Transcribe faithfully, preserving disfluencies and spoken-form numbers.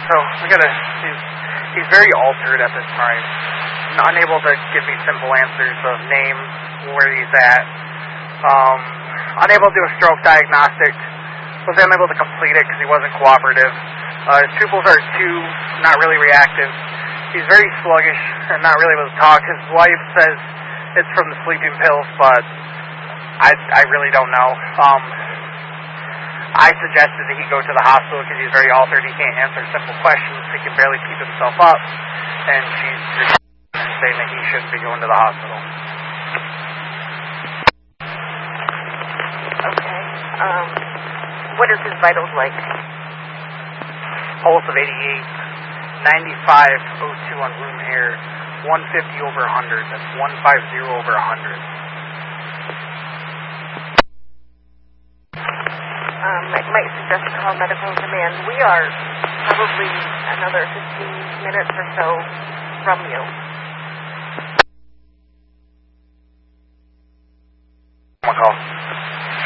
so we gotta, he's, he's very altered at this time. Unable to give me simple answers of name, where he's at. Um, unable to do a stroke diagnostic. Was unable to complete it because he wasn't cooperative. Uh, his pupils are too, not really reactive. He's very sluggish and not really able to talk. His wife says it's from the sleeping pills, but I, I really don't know. Um, I suggested that he go to the hospital because he's very altered. He can't answer simple questions. He can barely keep himself up. And she's saying that he shouldn't be going to the hospital. Okay. Um, what is his vitals like? Pulse of eighty-eight, ninety-five oh two on room air, one fifty over one hundred. That's one fifty over one hundred. Um, I might suggest to call medical command. We are probably another fifteen minutes or so from you.